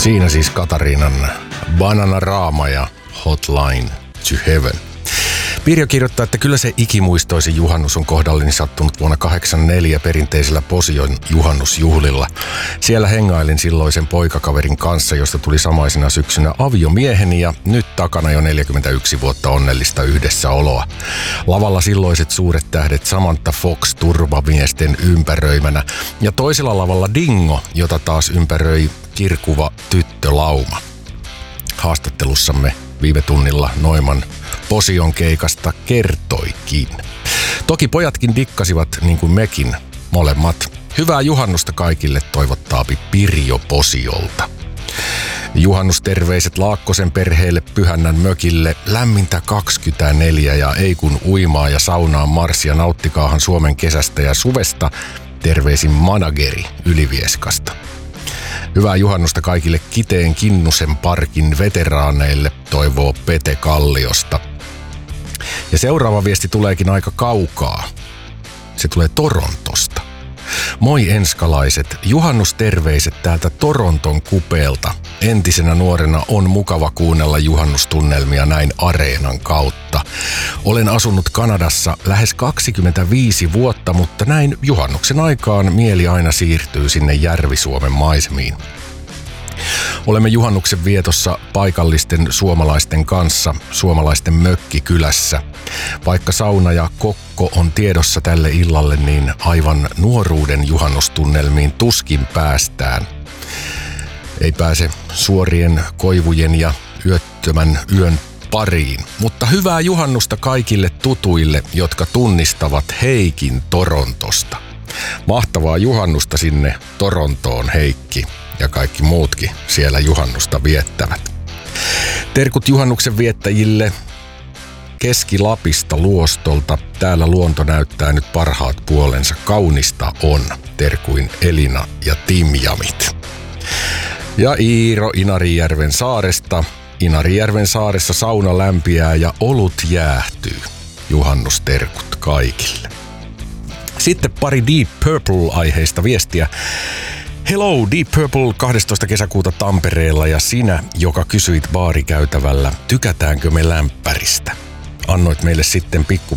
Siinä siis Katariinan Bananarama ja Hotline to Heaven. Pirjo kirjoittaa, että kyllä se ikimuistoisin juhannus on kohdalleni sattunut vuonna 1984 perinteisellä Posion juhannusjuhlilla. Siellä hengailin silloisen poikakaverin kanssa, josta tuli samaisena syksynä aviomieheni ja nyt takana jo 41 vuotta onnellista yhdessäoloa. Lavalla silloiset suuret tähdet Samantha Fox turvamiesten ympäröimänä ja toisella lavalla Dingo, jota taas ympäröi kirkuva tyttölauma. Haastattelussamme viime tunnilla Noiman Posion keikasta kertoikin. Toki pojatkin dikkasivat niin kuin mekin, molemmat. Hyvää juhannusta kaikille toivottaapi Pirjo Posiolta. Juhannusterveiset Laakkosen perheelle Pyhännän mökille. Lämmintä 24 ja ei kun uimaa ja saunaan marssia, nauttikaahan Suomen kesästä ja suvesta. Terveisin manageri Ylivieskasta. Hyvää juhannusta kaikille Kiteen Kinnusen parkin veteraaneille, toivoo Pete Kalliosta. Ja seuraava viesti tuleekin aika kaukaa. Se tulee Torontosta. Moi enskalaiset, juhannusterveiset täältä Toronton kupeelta. Entisenä nuorena on mukava kuunnella juhannustunnelmia näin areenan kautta. Olen asunut Kanadassa lähes 25 vuotta, mutta näin juhannuksen aikaan mieli aina siirtyy sinne Järvi-Suomen maisemiin. Olemme juhannuksen vietossa paikallisten suomalaisten kanssa suomalaisten mökkikylässä. Vaikka sauna ja kokko on tiedossa tälle illalle, niin aivan nuoruuden juhannustunnelmiin tuskin päästään. Ei pääse suorien koivujen ja yöttömän yön pariin. Mutta hyvää juhannusta kaikille tutuille, jotka tunnistavat Heikin Torontosta. Mahtavaa juhannusta sinne Torontoon, Heikki, ja kaikki muutkin siellä juhannusta viettävät. Terkut juhannuksen viettäjille Keski-Lapista Luostolta. Täällä luonto näyttää nyt parhaat puolensa. Kaunista on. Terkuin Elina ja Timjamit. Ja Iiro Inarijärven saaresta. Inarijärven saaressa sauna lämpiää ja olut jäähtyy. Juhannusterkut kaikille. Sitten pari Deep Purple-aiheista viestiä. Hello, Deep Purple 12. kesäkuuta Tampereella ja sinä, joka kysyit baarikäytävällä, tykätäänkö me lämpäristä. Annoit meille sitten